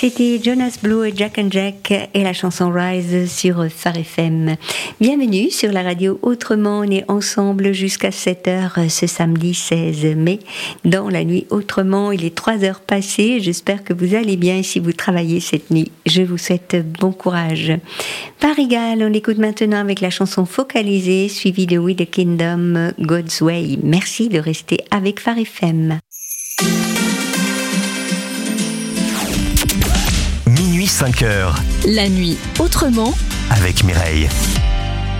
C'était Jonas Blue et Jack and Jack et la chanson Rise sur Phare FM. Bienvenue sur la radio Autrement, on est ensemble jusqu'à 7h ce samedi 16 mai. Dans la nuit Autrement, il est 3h passées, j'espère que vous allez bien et si vous travaillez cette nuit, je vous souhaite bon courage. Paris Galles, on écoute maintenant avec la chanson Focalisée, suivie de We the Kingdom, God's Way. Merci de rester avec Phare FM. Minuit 5h. La nuit autrement avec Mireille.